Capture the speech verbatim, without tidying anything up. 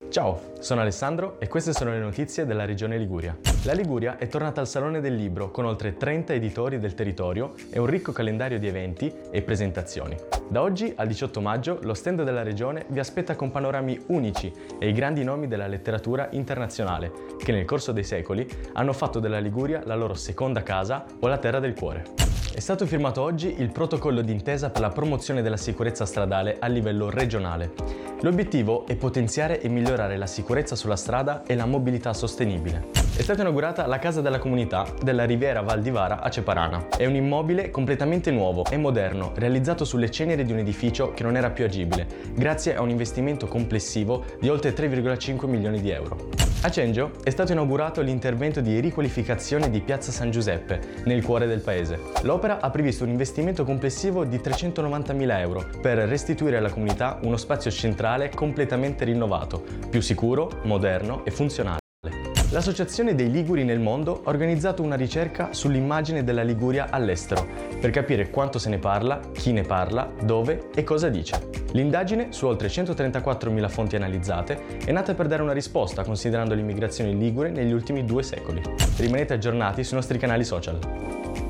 Ciao, sono Alessandro e queste sono le notizie della Regione Liguria. La Liguria è tornata al Salone del Libro con oltre trenta editori del territorio e un ricco calendario di eventi e presentazioni. Da oggi al diciotto maggio lo stand della Regione vi aspetta con panorami unici e i grandi nomi della letteratura internazionale che nel corso dei secoli hanno fatto della Liguria la loro seconda casa o la terra del cuore. È stato firmato oggi il protocollo d'intesa per la promozione della sicurezza stradale a livello regionale. L'obiettivo è potenziare e migliorare la sicurezza sulla strada e la mobilità sostenibile. È stata inaugurata la Casa della Comunità della Riviera Val di Vara a Ceparana. È un immobile completamente nuovo e moderno, realizzato sulle ceneri di un edificio che non era più agibile, grazie a un investimento complessivo di oltre tre virgola cinque milioni di euro. A Cengio è stato inaugurato l'intervento di riqualificazione di Piazza San Giuseppe, nel cuore del paese. L'opera ha previsto un investimento complessivo di trecentonovantamila euro per restituire alla comunità uno spazio centrale completamente rinnovato, più sicuro, moderno e funzionale. L'Associazione dei Liguri nel mondo ha organizzato una ricerca sull'immagine della Liguria all'estero, per capire quanto se ne parla, chi ne parla, dove e cosa dice. L'indagine, su oltre centotrentaquattromila fonti analizzate, è nata per dare una risposta considerando l'immigrazione ligure negli ultimi due secoli. Rimanete aggiornati sui nostri canali social.